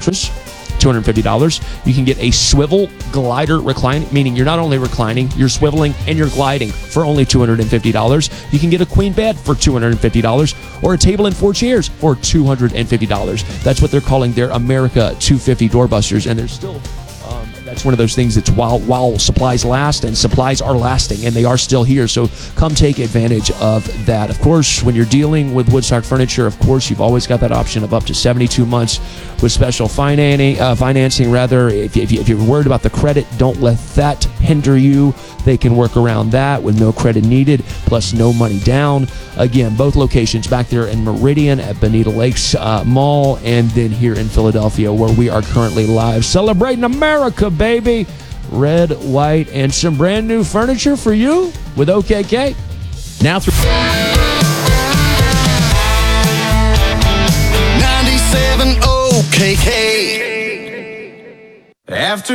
mattress, $250. You can get a swivel glider recline, meaning you're not only reclining, you're swiveling and you're gliding for only $250. You can get a queen bed for $250 or a table and 4 chairs for $250. That's what they're calling their America 250 doorbusters, and they're still that's one of those things that's while supplies last, and supplies are lasting, and they are still here. So come take advantage of that. Of course, when you're dealing with Woodstock Furniture, of course, you've always got that option of up to 72 months with special financing. If you're worried about the credit, don't let that hinder you. They can work around that with no credit needed, plus no money down. Again, both locations back there in Meridian at Bonita Lakes Mall, and then here in Philadelphia, where we are currently live celebrating America, baby. Red, white, and some brand new furniture for you with OKK. Now through 97 OKK. After